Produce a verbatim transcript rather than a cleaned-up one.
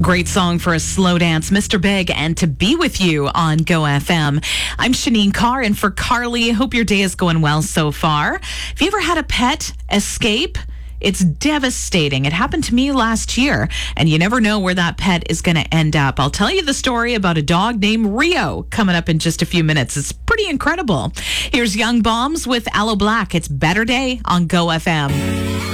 Great song for a slow dance, Mister Big, and To Be With You on Go F M. I'm Shanine Carr, and for Carly, hope your day is going well so far. Have you ever had a pet escape? It's devastating. It happened to me last year, and you never know where that pet is going to end up. I'll tell you the story about a dog named Rio coming up in just a few minutes. It's pretty incredible. Here's Young Bombs with Aloe Black. It's Better Day on Go F M.